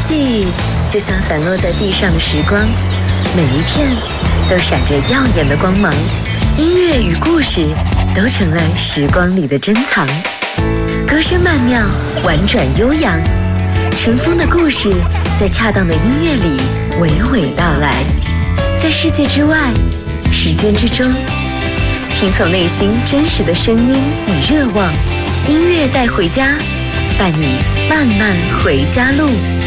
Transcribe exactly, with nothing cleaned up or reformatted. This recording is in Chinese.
记忆就像散落在地上的时光，每一片都闪着耀眼的光芒。音乐与故事都成了时光里的珍藏，歌声曼妙，婉转悠扬，尘封的故事在恰当的音乐里娓娓道来。在世界之外，时间之中，听从内心真实的声音与热望，音乐带回家，伴你漫漫回家路。